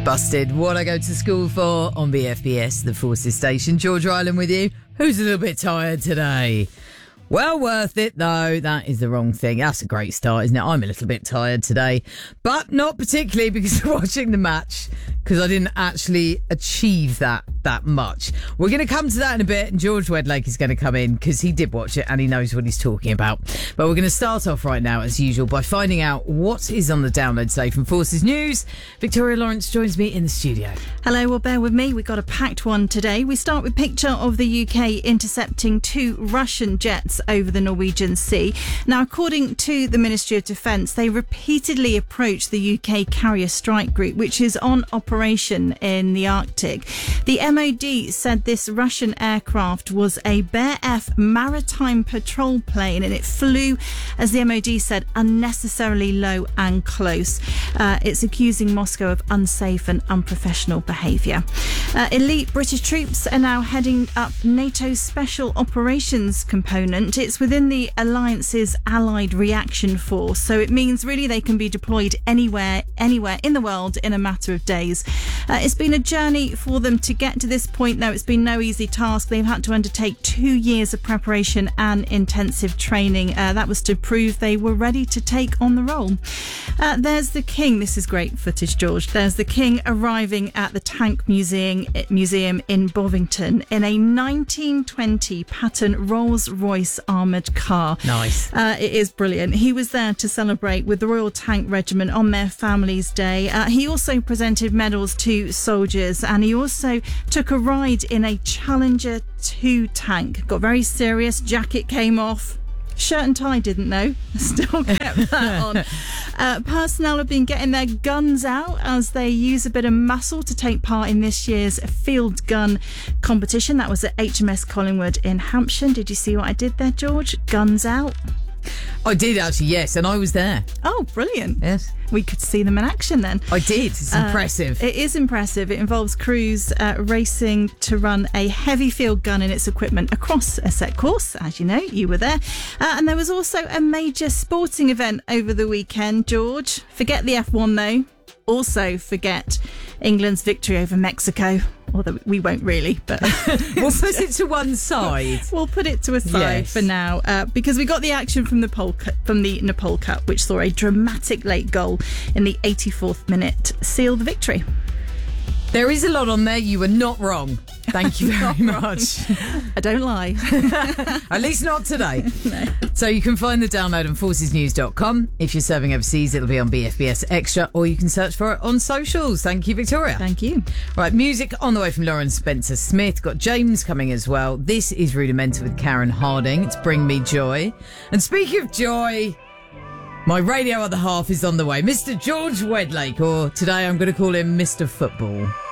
Busted. What I go to school for on BFBS, the Forces Station. George Ryland with you. Who's a little bit tired today? Well worth it, though. That is the wrong thing. That's a great start, isn't it? I'm a little bit tired today, but not particularly because of watching the match, because I didn't actually achieve that much. We're going to come to that in a bit, and George Wedlake is going to come in because he did watch it and he knows what he's talking about. But we're going to start off right now, as usual, by finding out what is on the download today from Forces News. Victoria Lawrence joins me in the studio. Hello, well, bear with me. We've got a packed one today. We start with a picture of the UK intercepting 2 Russian jets over the Norwegian Sea. Now, according to the Ministry of Defence, they repeatedly approached the UK Carrier Strike Group, which is on operation in the Arctic. The MOD said this Russian aircraft was a Bear F maritime patrol plane, and it flew, as the MOD said, unnecessarily low and close. It's accusing Moscow of unsafe and unprofessional behaviour. Elite British troops are now heading up NATO's Special Operations Component. It's within the alliance's Allied Reaction Force, so it means really they can be deployed anywhere in the world in a matter of days. It's been a journey for them to get to this point, though. It's been no easy task. They've had to undertake 2 years of preparation and intensive training. That was to prove they were ready to take on the role. There's the King. This is great footage, George. There's the King arriving at the Tank Museum in Bovington in a 1920 pattern Rolls-Royce armoured car. Nice. It is brilliant. He was there to celebrate with the Royal Tank Regiment on their Family's Day. He also presented medals to soldiers, and he also took a ride in a Challenger 2 tank. Got very serious. Jacket came off. Shirt and tie didn't, though. Still kept that on. Personnel have been getting their guns out as they use a bit of muscle to take part in this year's field gun competition. That was at HMS Collingwood in Hampshire. Did you see what I did there, George? Guns out. I did actually, yes, and I was there. Oh, brilliant. Yes. We could see them in action then. I did. It's impressive. It is impressive. It involves crews racing to run a heavy field gun and its equipment across a set course. As you know, you were there. And there was also a major sporting event over the weekend, George. Forget the F1 though. Also forget England's victory over Mexico. Although we won't really, but we'll put it to one side. We'll put it to a side for now, because we got the action from the Nepal Cup, which saw a dramatic late goal in the 84th minute seal the victory. There is a lot on there. You were not wrong. Thank you very much. I don't lie. At least not today. No. So you can find the download on forcesnews.com. If you're serving overseas, it'll be on BFBS Extra, or you can search for it on socials. Thank you, Victoria. Thank you. Right, music on the way from Lauren Spencer Smith. Got James coming as well. This is Rudimental with Karen Harding. It's Bring Me Joy. And speaking of joy, my radio other half is on the way. Mr. George Wedlake, or today I'm going to call him Mr. Football.